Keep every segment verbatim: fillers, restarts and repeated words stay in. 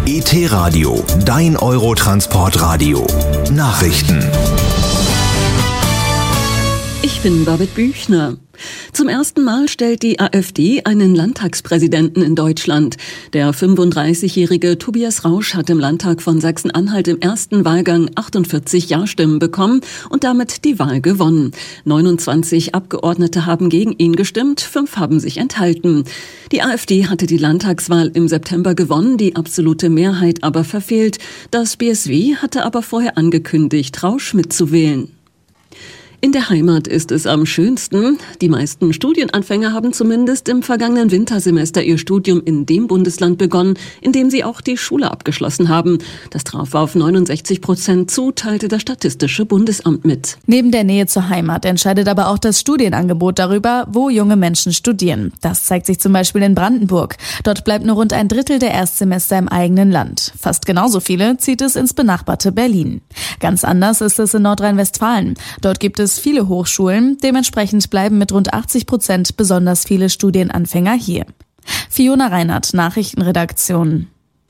E T-Radio, dein Eurotransportradio. Nachrichten. Ich bin Babette Büchner. Zum ersten Mal stellt die AfD einen Landtagspräsidenten in Deutschland. Der fünfunddreißigjährige Tobias Rausch hat im Landtag von Sachsen-Anhalt im ersten Wahlgang achtundvierzig Ja-Stimmen bekommen und damit die Wahl gewonnen. neunundzwanzig Abgeordnete haben gegen ihn gestimmt, fünf haben sich enthalten. Die AfD hatte die Landtagswahl im September gewonnen, die absolute Mehrheit aber verfehlt. Das B S W hatte aber vorher angekündigt, Rausch mitzuwählen. In der Heimat ist es am schönsten. Die meisten Studienanfänger haben zumindest im vergangenen Wintersemester ihr Studium in dem Bundesland begonnen, in dem sie auch die Schule abgeschlossen haben. Das traf auf neunundsechzig Prozent zu, teilte das Statistische Bundesamt mit. Neben der Nähe zur Heimat entscheidet aber auch das Studienangebot darüber, wo junge Menschen studieren. Das zeigt sich zum Beispiel in Brandenburg. Dort bleibt nur rund ein Drittel der Erstsemester im eigenen Land. Fast genauso viele zieht es ins benachbarte Berlin. Ganz anders ist es in Nordrhein-Westfalen. Dort gibt es viele Hochschulen, dementsprechend bleiben mit rund achtzig Prozent besonders viele Studienanfänger hier. Fiona Reinhardt, Nachrichtenredaktion.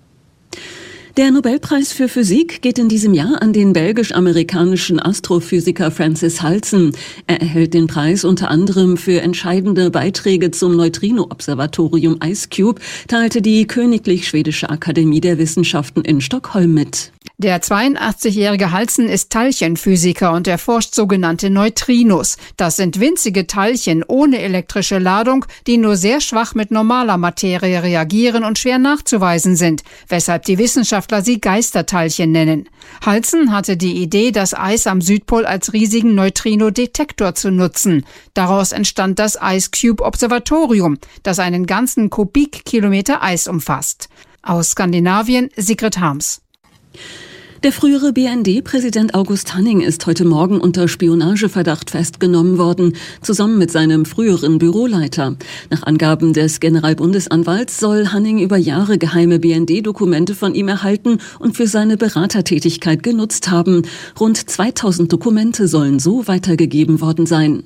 Der Nobelpreis für Physik geht in diesem Jahr an den belgisch-amerikanischen Astrophysiker Francis Halsen. Er erhält den Preis unter anderem für entscheidende Beiträge zum Neutrino-Observatorium IceCube, teilte die Königlich Schwedische Akademie der Wissenschaften in Stockholm mit. Der zweiundachtzigjährige Halsen ist Teilchenphysiker und erforscht sogenannte Neutrinos. Das sind winzige Teilchen ohne elektrische Ladung, die nur sehr schwach mit normaler Materie reagieren und schwer nachzuweisen sind, weshalb die Wissenschaftler sie Geisterteilchen nennen. Halsen hatte die Idee, das Eis am Südpol als riesigen Neutrino-Detektor zu nutzen. Daraus entstand das IceCube-Observatorium, das einen ganzen Kubikkilometer Eis umfasst. Aus Skandinavien, Sigrid Harms. Der frühere B N D-Präsident August Hanning ist heute Morgen unter Spionageverdacht festgenommen worden, zusammen mit seinem früheren Büroleiter. Nach Angaben des Generalbundesanwalts soll Hanning über Jahre geheime B N D-Dokumente von ihm erhalten und für seine Beratertätigkeit genutzt haben. Rund zweitausend Dokumente sollen so weitergegeben worden sein.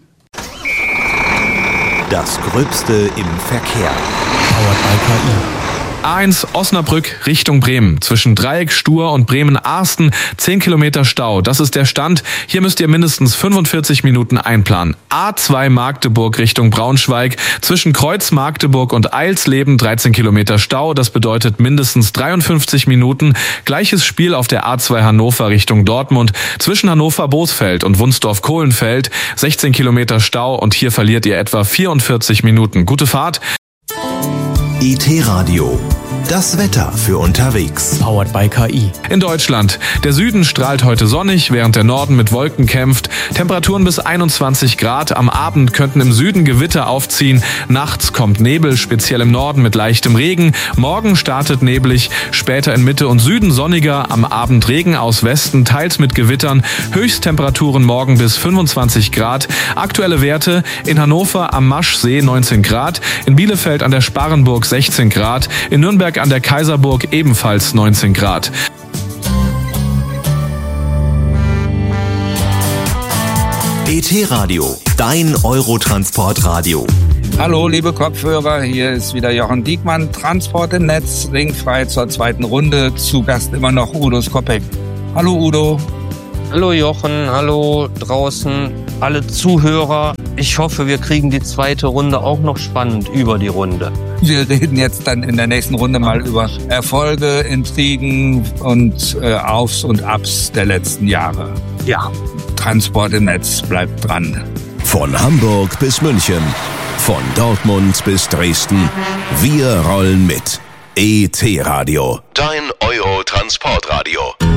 Das Gröbste im Verkehr. Powered by K I. A eins Osnabrück Richtung Bremen. Zwischen Dreieck Stur und Bremen-Arsten zehn Kilometer Stau. Das ist der Stand. Hier müsst ihr mindestens fünfundvierzig Minuten einplanen. A zwei Magdeburg Richtung Braunschweig. Zwischen Kreuz Magdeburg und Eilsleben dreizehn Kilometer Stau. Das bedeutet mindestens dreiundfünfzig Minuten. Gleiches Spiel auf der A zwei Hannover Richtung Dortmund. Zwischen Hannover-Boosfeld und Wunsdorf-Kohlenfeld sechzehn Kilometer Stau und hier verliert ihr etwa vierundvierzig Minuten. Gute Fahrt. E T-Radio. Das Wetter für unterwegs. Powered by K I. In Deutschland. Der Süden strahlt heute sonnig, während der Norden mit Wolken kämpft. Temperaturen bis einundzwanzig Grad. Am Abend könnten im Süden Gewitter aufziehen. Nachts kommt Nebel, speziell im Norden mit leichtem Regen. Morgen startet neblig, später in Mitte und Süden sonniger. Am Abend Regen aus Westen, teils mit Gewittern. Höchsttemperaturen morgen bis fünfundzwanzig Grad. Aktuelle Werte: in Hannover am Maschsee neunzehn Grad. In Bielefeld an der Sparrenburg sechzehn Grad. In Nürnberg an der Kaiserburg ebenfalls neunzehn Grad. E T-Radio, dein Eurotransportradio. Hallo liebe Kopfhörer, hier ist wieder Jochen Diekmann, Transport im Netz, ringfrei zur zweiten Runde, zu Gast immer noch Udo Skopek. Hallo Udo. Hallo Jochen, hallo draußen, alle Zuhörer. Ich hoffe, wir kriegen die zweite Runde auch noch spannend über die Runde. Wir reden jetzt dann in der nächsten Runde mal über Erfolge, Intrigen und äh, Aufs und Abs der letzten Jahre. Ja, Transport im Netz, bleibt dran. Von Hamburg bis München, von Dortmund bis Dresden, wir rollen mit. E T-Radio, dein Eurotransportradio.